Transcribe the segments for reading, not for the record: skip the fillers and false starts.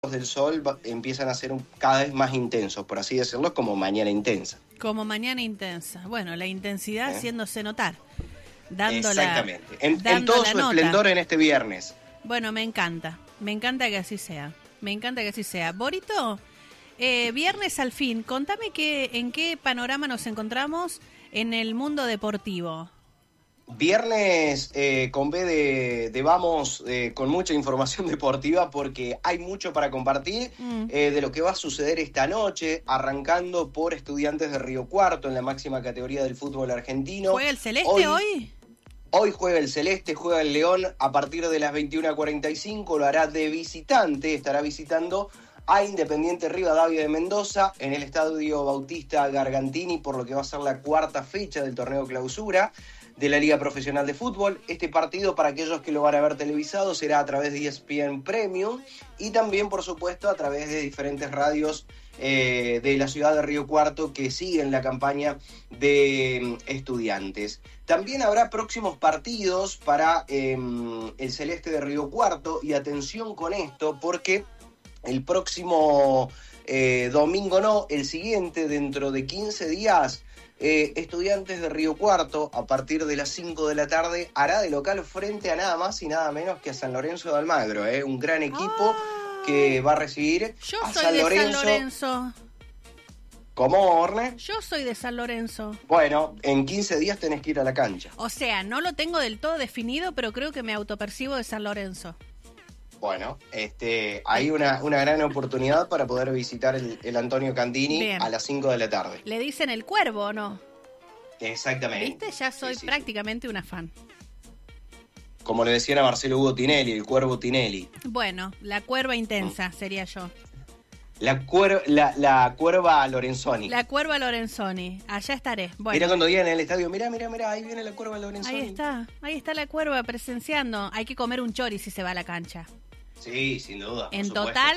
del sol empiezan a ser cada vez más intensos, por así decirlo, como mañana intensa. Como mañana intensa. Bueno, la intensidad haciéndose notar. Dándola, exactamente. En todo su esplendor en este viernes. Bueno, me encanta que así sea. Me encanta que así sea. Borito, viernes al fin, contame en qué panorama nos encontramos en el mundo deportivo. Viernes con B de vamos con mucha información deportiva porque hay mucho para compartir de lo que va a suceder esta noche, arrancando por Estudiantes de Río Cuarto en la máxima categoría del fútbol argentino. ¿Juega el Celeste hoy? Hoy juega el Celeste, juega el León a partir de las 21:45, lo hará de visitante, estará visitando a Independiente Rivadavia de Mendoza en el Estadio Bautista Gargantini por lo que va a ser la cuarta fecha del torneo clausura de la Liga Profesional de Fútbol. Este partido, para aquellos que lo van a ver televisado, será a través de ESPN Premium y también, por supuesto, a través de diferentes radios de la ciudad de Río Cuarto que siguen la campaña de Estudiantes. También habrá próximos partidos para el Celeste de Río Cuarto y atención con esto porque el próximo domingo el siguiente, dentro de 15 días, Estudiantes de Río Cuarto, a partir de las 5 de la tarde, hará de local frente a nada más y nada menos que a San Lorenzo de Almagro, un gran equipo que va a recibir a San Lorenzo. ¿Cómo, Orne? Yo soy de San Lorenzo. Bueno, en 15 días tenés que ir a la cancha. O sea, no lo tengo del todo definido, pero creo que me autopercibo de San Lorenzo. Bueno, hay una gran oportunidad para poder visitar el Antonio Candini. Bien. A las 5 de la tarde. ¿Le dicen el Cuervo o no? Exactamente. ¿Viste? Ya soy prácticamente una fan. Como le decían a Marcelo Hugo Tinelli, el Cuervo Tinelli. Bueno, la cuerva intensa sería yo. La cuerva Lorenzoni. La cuerva Lorenzoni. Allá estaré. Bueno. Mira cuando digan en el estadio, mira, ahí viene la cuerva Lorenzoni. Ahí está la cuerva presenciando. Hay que comer un chori si se va a la cancha. Sí, sin duda. En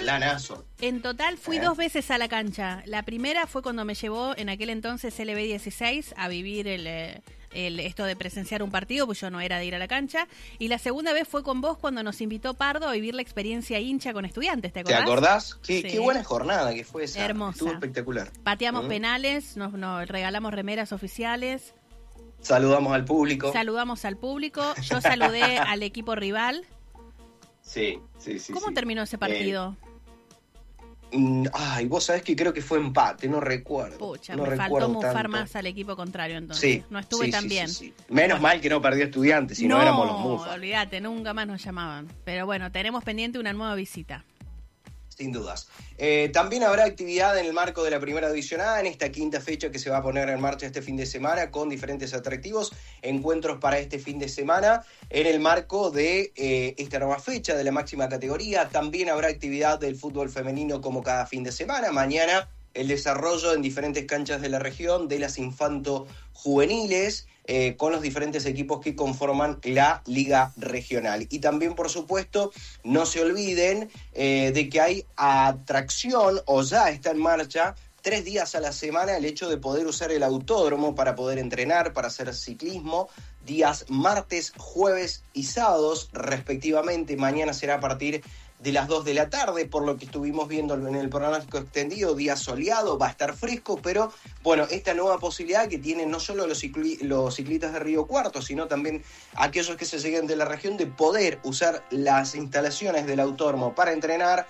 total fui 2 veces a la cancha. La primera fue cuando me llevó en aquel entonces LB16 a vivir esto de presenciar un partido, pues yo no era de ir a la cancha. Y la segunda vez fue con vos cuando nos invitó Pardo a vivir la experiencia hincha con Estudiantes, ¿te acordás? ¿Te acordás? Qué buena jornada que fue esa. Hermosa. Estuvo espectacular. Pateamos penales, nos regalamos remeras oficiales. Saludamos al público. Yo saludé al equipo rival. Sí. ¿Cómo terminó ese partido? Vos sabés que creo que fue empate, no recuerdo. Pucha, me faltó mufar más al equipo contrario entonces. Sí, no estuve tan bien. Sí. Menos mal que no perdió Estudiantes, si no éramos los mufas. Olvídate, nunca más nos llamaban. Pero bueno, tenemos pendiente una nueva visita. Sin dudas. También habrá actividad en el marco de la Primera División A en esta quinta fecha que se va a poner en marcha este fin de semana con diferentes atractivos, encuentros para este fin de semana en el marco de esta nueva fecha de la máxima categoría. También habrá actividad del fútbol femenino como cada fin de semana. Mañana el desarrollo en diferentes canchas de la región de las infanto-juveniles con los diferentes equipos que conforman la Liga Regional. Y también, por supuesto, no se olviden de que hay atracción o ya está en marcha 3 días a la semana el hecho de poder usar el autódromo para poder entrenar, para hacer ciclismo, días martes, jueves y sábados respectivamente. Mañana será a partir de las 2 de la tarde, por lo que estuvimos viendo en el pronóstico extendido, día soleado, va a estar fresco, pero bueno, esta nueva posibilidad que tienen no solo los ciclistas de Río Cuarto, sino también aquellos que se lleguen de la región, de poder usar las instalaciones del autódromo para entrenar,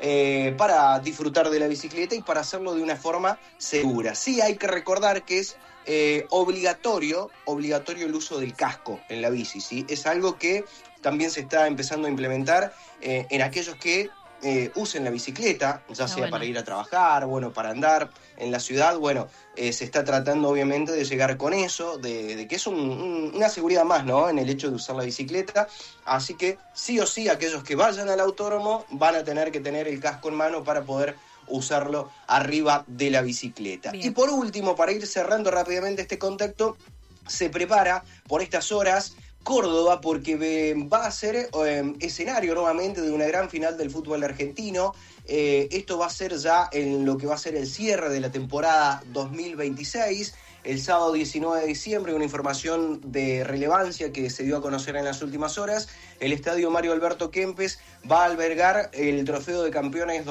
para disfrutar de la bicicleta y para hacerlo de una forma segura. Sí, hay que recordar que es obligatorio el uso del casco en la bici, ¿sí? Es algo que también se está empezando a implementar en aquellos que usen la bicicleta, ya sea para ir a trabajar, para andar en la ciudad. Se está tratando obviamente de llegar con eso, de que es una seguridad más, ¿no?, en el hecho de usar la bicicleta. Así que sí o sí aquellos que vayan al autódromo van a tener que tener el casco en mano para poder usarlo arriba de la bicicleta. Bien. Y por último, para ir cerrando rápidamente este contacto, se prepara por estas horas Córdoba porque va a ser escenario nuevamente de una gran final del fútbol argentino. Esto va a ser ya en lo que va a ser el cierre de la temporada 2026. el sábado 19 de diciembre. Una información de relevancia que se dio a conocer en las últimas horas. El estadio Mario Alberto Kempes va a albergar el Trofeo de Campeones